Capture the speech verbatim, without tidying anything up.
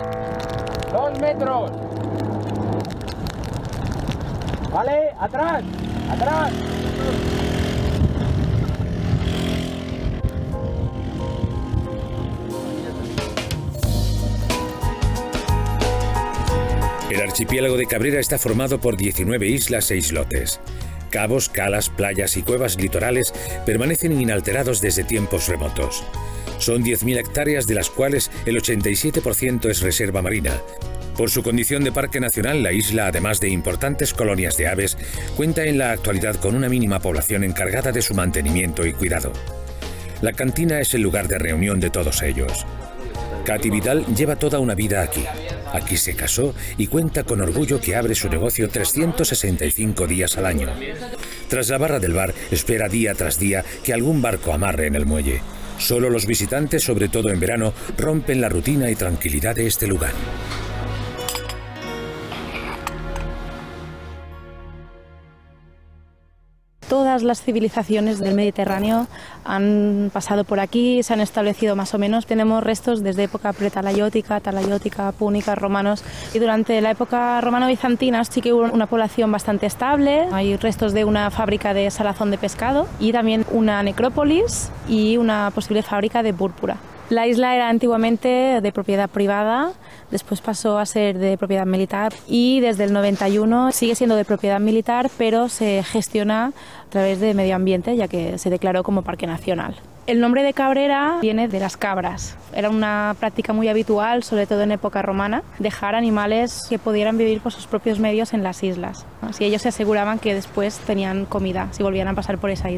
Dos metros. Vale, atrás, atrás. El archipiélago de Cabrera está formado por diecinueve islas e islotes. Cabos, calas, playas y cuevas litorales permanecen inalterados desde tiempos remotos. Son diez mil hectáreas, de las cuales el ochenta y siete por ciento es reserva marina. Por su condición de parque nacional, la isla, además de importantes colonias de aves, cuenta en la actualidad con una mínima población encargada de su mantenimiento y cuidado. La cantina es el lugar de reunión de todos ellos. Katy Vidal lleva toda una vida aquí. Aquí se casó y cuenta con orgullo que abre su negocio trescientos sesenta y cinco días al año. Tras la barra del bar, espera día tras día que algún barco amarre en el muelle. Solo los visitantes, sobre todo en verano, rompen la rutina y tranquilidad de este lugar. Todas las civilizaciones del Mediterráneo han pasado por aquí, se han establecido más o menos. Tenemos restos desde época pretalayótica, talayótica, púnica, romanos. Y durante la época romano-bizantina sí que hubo una población bastante estable. Hay restos de una fábrica de salazón de pescado y también una necrópolis y una posible fábrica de púrpura. La isla era antiguamente de propiedad privada, después pasó a ser de propiedad militar y desde el noventa y uno sigue siendo de propiedad militar, pero se gestiona a través de medio ambiente, ya que se declaró como parque nacional. El nombre de Cabrera viene de las cabras. Era una práctica muy habitual, sobre todo en época romana, dejar animales que pudieran vivir por sus propios medios en las islas. Así ellos se aseguraban que después tenían comida si volvían a pasar por esa isla.